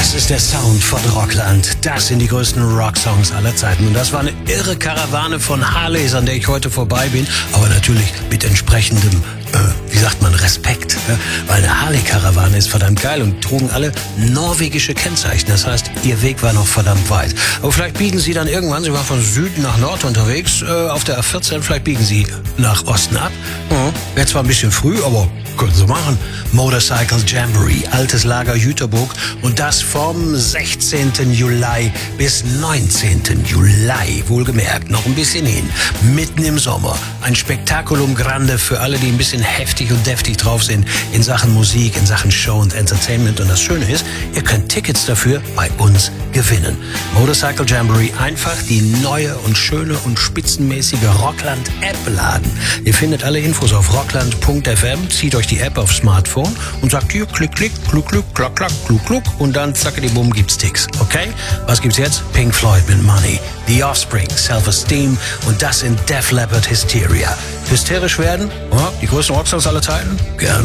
Das ist der Sound von Rockland. Das sind die größten Rocksongs aller Zeiten. Und das war eine irre Karawane von Harleys, an der ich heute vorbei bin. Aber natürlich mit entsprechendem, Respekt. Weil eine Harley-Karawane ist verdammt geil und trugen alle norwegische Kennzeichen. Das heißt, ihr Weg war noch verdammt weit. Aber vielleicht biegen sie dann irgendwann, sie waren von Süden nach Nord unterwegs, auf der A14, vielleicht biegen sie nach Osten ab. Wäre zwar ein bisschen früh, aber können sie machen. Motorcycle Jamboree, altes Lager Jüterburg und das vom 16. Juli bis 19. Juli, wohlgemerkt, noch ein bisschen hin, mitten im Sommer. Ein Spektakulum grande für alle, die ein bisschen heftig und deftig drauf sind in Sachen Musik, in Sachen Show und Entertainment. Und das Schöne ist, ihr könnt Tickets dafür bei uns gewinnen. Motorcycle Jamboree, einfach die neue und schöne und spitzenmäßige Rockland-App laden. Ihr findet alle Infos auf rockland.fm, zieht euch die App aufs Smartphone und sagt hier, klick, klick, kluck, kluck, klack, klack, kluck, kluck und dann zackedi-bumm gibt's Ticks, okay? Was gibt's jetzt? Pink Floyd mit Money, The Offspring, Self-Esteem und das in Def Leppard Hysteria. Hysterisch werden? Ja, die größten Rockstars aller Zeiten? Gerne.